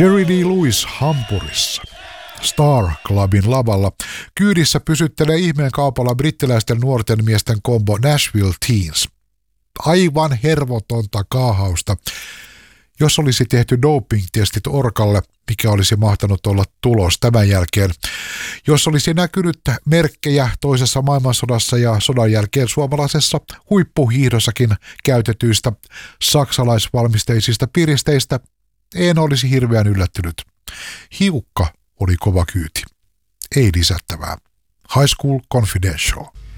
Jerry Lee Lewis Hampurissa. Star Clubin lavalla kyydissä pysyttelee ihmeen kaupalla brittiläisten nuorten miesten kombo Nashville Teens. Aivan hervotonta kaahausta. Jos olisi tehty doping-testit Orkalle, mikä olisi mahtanut olla tulos tämän jälkeen. Jos olisi näkynyt merkkejä toisessa maailmansodassa ja sodan jälkeen suomalaisessa huippuhiihdossakin käytetyistä saksalaisvalmisteisista piristeistä, en olisi hirveän yllättynyt. Hiukka oli kova kyyti. Ei lisättävää. High School Confidential.